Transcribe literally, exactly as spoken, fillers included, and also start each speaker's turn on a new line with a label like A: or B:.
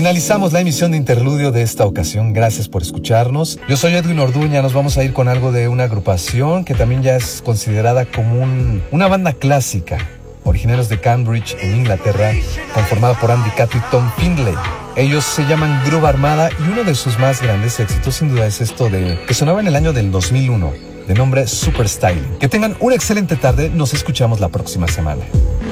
A: Finalizamos la emisión de Interludio de esta ocasión. Gracias por escucharnos. Yo soy Edwin Orduña. Nos vamos a ir con algo de una agrupación que también ya es considerada como un, una banda clásica. Originarios de Cambridge, en Inglaterra, conformada por Andy Cato y Tom Findlay. Ellos se llaman Groove Armada y uno de sus más grandes éxitos sin duda es esto de que sonaba en el año del dos mil uno, de nombre Super Styling. Que tengan una excelente tarde. Nos escuchamos la próxima semana.